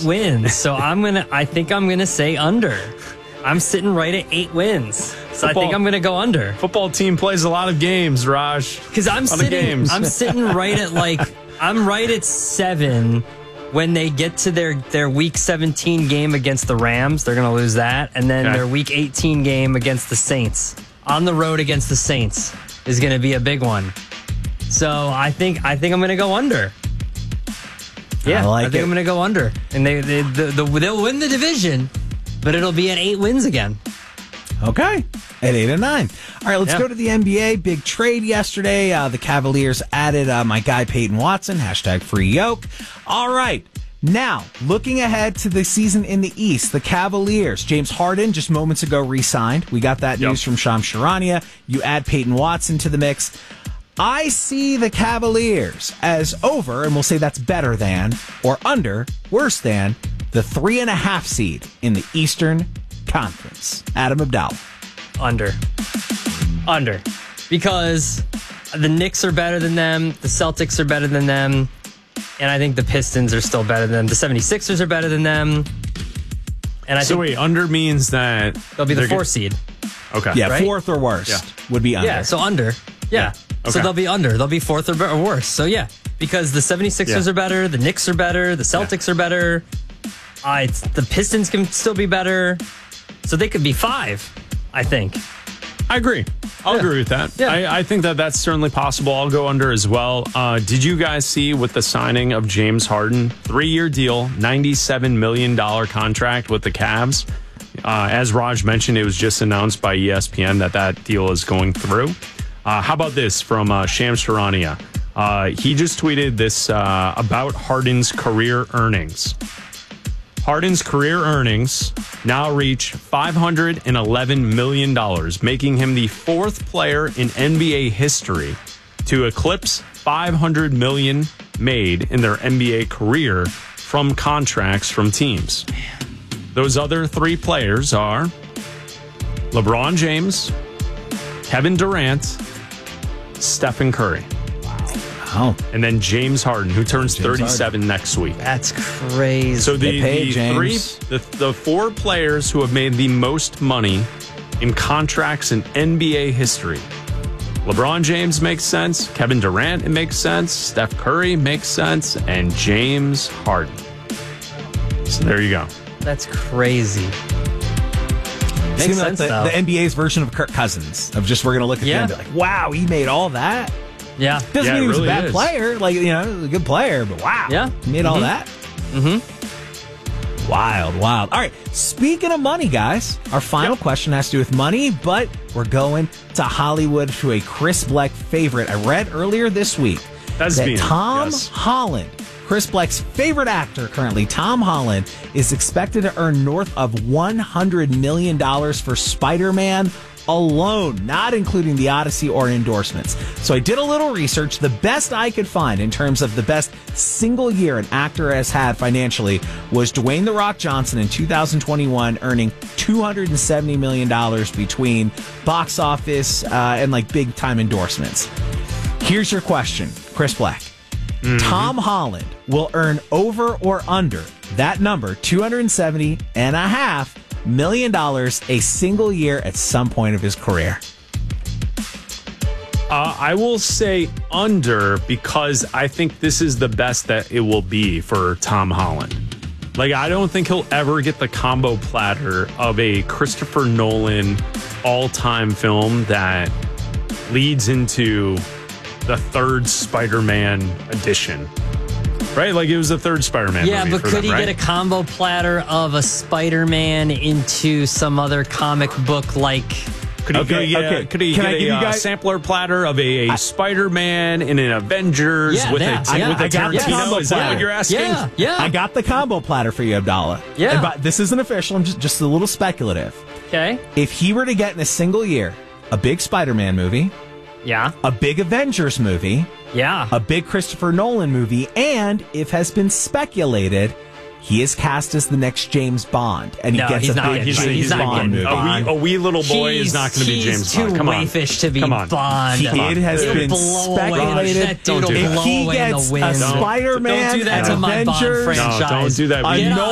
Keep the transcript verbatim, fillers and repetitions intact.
eight wins. So I'm gonna. I think I'm gonna say under. I'm sitting right at eight wins. So football, I think I'm gonna go under. Football team plays a lot of games, Raj. Because I'm sitting. Games. I'm sitting right at like. I'm right at seven. When they get to their, their week seventeen game against the Rams, they're going to lose that. And then okay. their week eighteen game against the Saints, on the road against the Saints, is going to be a big one. So I think I think I'm going to go under. Yeah, I, like I think it. I'm going to go under. And they, they, the, the, they'll win the division, but it'll be at eight wins again. Okay, at eight and nine. All right, let's yeah. go to the N B A. Big trade yesterday. Uh, the Cavaliers added uh, my guy Peyton Watson. Hashtag free yoke. All right, now looking ahead to the season in the East, the Cavaliers. James Harden just moments ago re-signed. We got that yep. news from Shams Charania. You add Peyton Watson to the mix. I see the Cavaliers as over, and we'll say that's better than or under, worse than the three and a half seed in the Eastern Conference. Adam Abdallah. Under. Under. Because the Knicks are better than them, the Celtics are better than them, and I think the Pistons are still better than them. The 76ers are better than them. And I so think wait, under means that they'll be the fourth seed. Okay. Yeah, right? fourth or worse yeah. would be under. Yeah, so under. Yeah. yeah. Okay. So they'll be under. They'll be fourth or, or worse. So yeah, because the 76ers yeah. are better, the Knicks are better, the Celtics yeah. are better. Uh, it's, the Pistons can still be better. So they could be five, I think. I agree. I'll yeah. agree with that. Yeah. I, I think that that's certainly possible. I'll go under as well. Uh, did you guys see with the signing of James Harden? Three-year deal, ninety-seven million dollars contract with the Cavs. Uh, as Raj mentioned, it was just announced by E S P N that that deal is going through. Uh, how about this from uh, Shams Charania? Uh, he just tweeted this uh, about Harden's career earnings. Harden's career earnings now reach five hundred eleven million dollars, making him the fourth player in N B A history to eclipse five hundred million dollars made in their N B A career from contracts from teams. Those other three players are LeBron James, Kevin Durant, Stephen Curry. Oh. And then James Harden, who turns James thirty-seven Harden. next week. That's crazy. So the, pay, the three, the, the four players who have made the most money in contracts in N B A history. LeBron James makes sense. Kevin Durant, it makes sense. Steph Curry makes sense. And James Harden. So there you go. That's crazy. Makes Seems sense, like the, though. the N B A's version of Kirk Cousins. Of just, we're going to look at yeah. the end and be like, wow, he made all that. Yeah. Doesn't yeah, mean he was really a bad is. player. Like, you know, he was a good player, but wow. Yeah. He made mm-hmm. all that. Mm-hmm. Wild, wild. All right. Speaking of money, guys, our final yep. question has to do with money, but we're going to Hollywood to a Chris Black favorite. I read earlier this week That's that being, Tom yes. Holland, Chris Black's favorite actor currently, Tom Holland, is expected to earn north of one hundred million dollars for Spider-Man alone, not including the Odyssey or endorsements. So I did a little research. The best I could find in terms of the best single year an actor has had financially was Dwayne "The Rock" Johnson in two thousand twenty-one, earning two hundred seventy million dollars between box office uh, and like big time endorsements. Here's your question, Chris Black. Mm-hmm. Tom Holland will earn over or under that number, two hundred seventy and a half million dollars a single year at some point of his career. Uh, I will say under, because I think this is the best that it will be for Tom Holland. Like, I don't think he'll ever get the combo platter of a Christopher Nolan all-time film that leads into the third Spider-Man edition. Right? Like, it was the third Spider-Man yeah, movie but for could them, he right? get a combo platter of a Spider-Man into some other comic book like... Could he, okay, could he get, okay. Could he Can get I give a you uh, guys- sampler platter of a, a I, Spider-Man in an Avengers Yeah, with yeah, a, yeah. with a I got the Tarantino? combo Is that platter. what you're asking? Yeah, yeah. I got the combo platter for you, Abdallah. Yeah. And, but this isn't official. I'm just, just a little speculative. Okay. If he were to get in a single year a big Spider-Man movie, Yeah. a big Avengers movie, Yeah. a big Christopher Nolan movie, and if has been speculated, he is cast as the next James Bond, and he No, gets he's a not big getting- James he's not Bond getting movie. A wee, a wee little boy He's- is not going to be he's James too Bond. Come on. wayfish to be Come on. Bond. He, Come on. it has It'll been blow away. speculated. That dude Don't will do If that. blow he away in gets the a wind. Spider-Man, Don't do that an to my Bond Avengers, franchise. No, don't do that. a We- Get Nolan